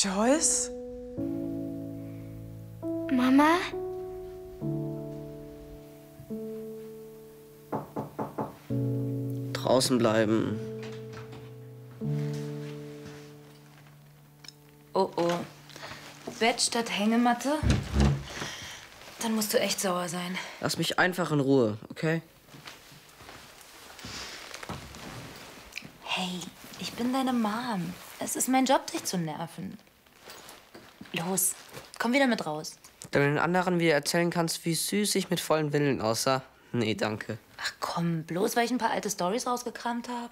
Joyce? Mama? Draußen bleiben. Oh oh. Bett statt Hängematte? Dann musst du echt sauer sein. Lass mich einfach in Ruhe, okay? Hey, ich bin deine Mom. Es ist mein Job, dich zu nerven. Los, komm wieder mit raus. Damit du den anderen wieder erzählen kannst, wie süß ich mit vollen Willen aussah. Nee, danke. Ach komm, bloß weil ich ein paar alte Storys rausgekramt habe.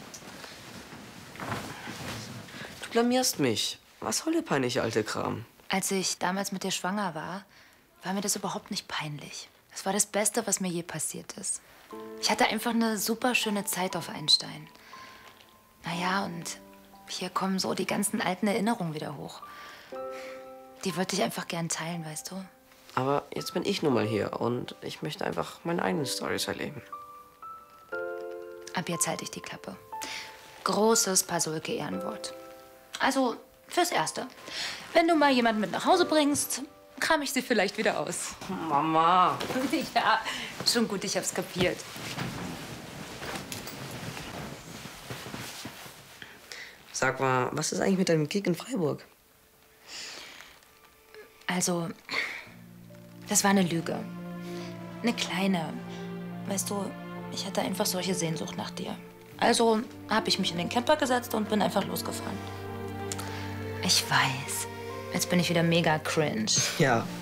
Du blamierst mich. Was soll der peinliche alte Kram? Als ich damals mit dir schwanger war, war mir das überhaupt nicht peinlich. Das war das Beste, was mir je passiert ist. Ich hatte einfach eine super schöne Zeit auf Einstein. Naja, und hier kommen so die ganzen alten Erinnerungen wieder hoch. Die wollte ich einfach gern teilen, weißt du? Aber jetzt bin ich nun mal hier und ich möchte einfach meine eigenen Storys erleben. Ab jetzt halte ich die Klappe. Großes Pasulke-Ehrenwort. Also, fürs Erste. Wenn du mal jemanden mit nach Hause bringst, kram ich sie vielleicht wieder aus. Mama! Ja, schon gut, ich hab's kapiert. Sag mal, was ist eigentlich mit deinem Gig in Freiburg? Also, das war eine Lüge. Eine kleine. Weißt du, ich hatte einfach solche Sehnsucht nach dir. Also habe ich mich in den Camper gesetzt und bin einfach losgefahren. Ich weiß. Jetzt bin ich wieder mega cringe. Ja,